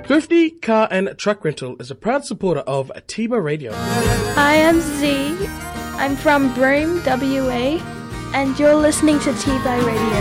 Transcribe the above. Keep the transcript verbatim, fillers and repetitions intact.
Thrifty Car and Truck Rental is a proud supporter of Tiba Radio. Hi, I'm Z. I'm from Broome, W A, and you're listening to T-Bay Radio.